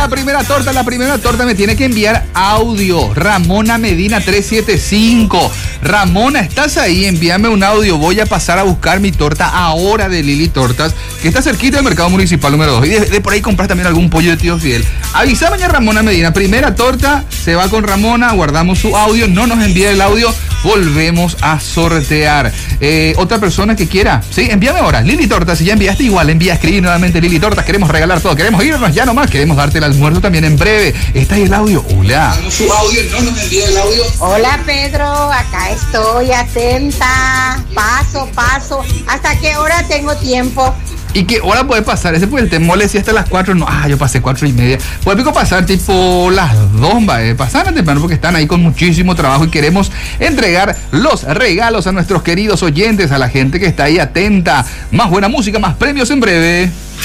la primera torta. La primera torta me tiene que enviar audio. Ramona Medina 375. Ramona, ¿estás ahí? Envíame un audio. Voy a pasar a buscar mi torta ahora de Lili Tortas, que está cerquita del mercado municipal número 2. Y de por ahí compras también algún pollo de tío Fidel. Avísame ya Ramona Medina. Primera torta, se va con Ramona. Guardamos su audio. No nos envía el audio. Volvemos a sortear. Otra persona que quiera, ¿sí? Envíame ahora. Lili Tortas, si ya enviaste igual, envía, escribí nuevamente Lili Tortas. Queremos regalar todo. Queremos irnos ya nomás. Queremos darte el almuerzo también en breve. ¿Está ahí el audio? Hola. Su audio, no nos envía el audio. Hola Pedro, acá estoy atenta, paso. ¿Hasta qué hora tengo tiempo? ¿Y qué hora puede pasar? Ese pues el temole si hasta las 4, no, yo pasé 4:30. Puede pico pasar tipo las 2, pasar temprano porque están ahí con muchísimo trabajo y queremos entregar los regalos a nuestros queridos oyentes, a la gente que está ahí atenta. Más buena música, más premios en breve.